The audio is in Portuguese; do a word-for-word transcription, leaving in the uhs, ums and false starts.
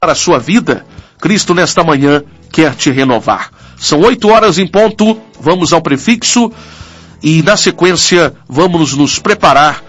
para a sua vida, Cristo nesta manhã quer te renovar. São oito horas em ponto, vamos ao prefixo e na sequência vamos nos preparar